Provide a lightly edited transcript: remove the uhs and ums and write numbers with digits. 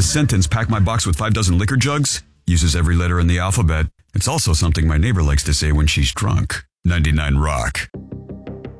The sentence, pack my box with 5 dozen liquor jugs, uses every letter in the alphabet. It's also something my neighbor likes to say when she's drunk. 99 Rock.